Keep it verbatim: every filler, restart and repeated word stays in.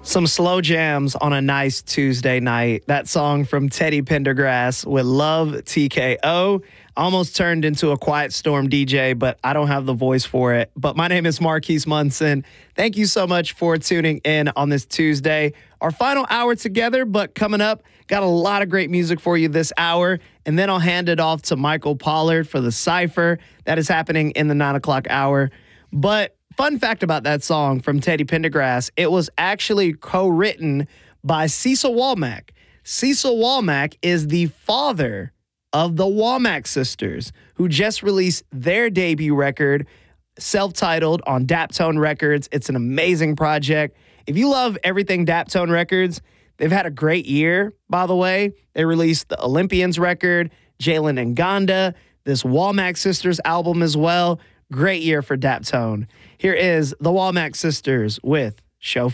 Some slow jams on a nice Tuesday night. That song from Teddy Pendergrass with Love T K O almost turned into a Quiet Storm D J, but I don't have the voice for it. But my name is Marquise Munson. Thank you so much for tuning in on this Tuesday. Our final hour together, but coming up, got a lot of great music for you this hour. And then I'll hand it off to Michael Pollard for the Cypher. That is happening in the nine o'clock hour. But fun fact about that song from Teddy Pendergrass, it was actually co-written by Cecil Womack. Cecil Womack is the father of the Womack sisters, who just released their debut record, self-titled, on Daptone Records. It's an amazing project. If you love everything Daptone Records, they've had a great year, by the way. They released the Olympians record, Jalen and Gonda, this Womack Sisters album as well. Great year for Daptone. Here is the Womack Sisters with Show